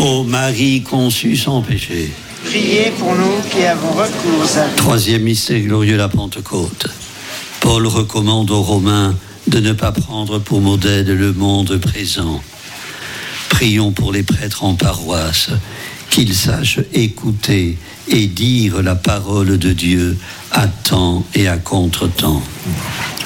Ô Marie conçue sans péché, Priez pour nous qui avons recours à vous. troisième mystère glorieux, la Pentecôte. Paul recommande aux Romains de ne pas prendre pour modèle le monde présent. Prions pour les prêtres en paroisse, qu'ils sachent écouter et dire la parole de Dieu à temps et à contre-temps.